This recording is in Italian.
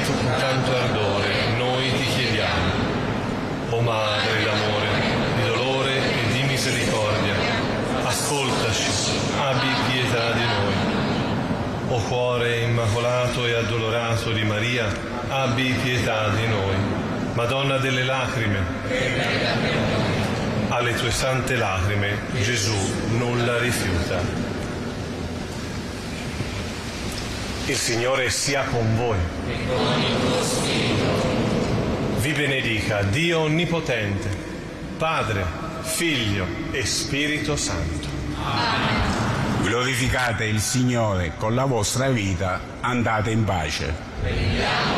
servito con tanto ardore, noi ti chiediamo. O Madre d'amore, di dolore e di misericordia, ascoltaci, abbi pietà di noi. O cuore immacolato e addolorato di Maria, abbi pietà di noi. Madonna delle lacrime, alle tue sante lacrime Gesù non la rifiuta. Il Signore sia con voi. E con il tuo spirito. Vi benedica Dio Onnipotente, Padre, Figlio e Spirito Santo. Amen. Glorificate il Signore con la vostra vita, andate in pace. Preghiamo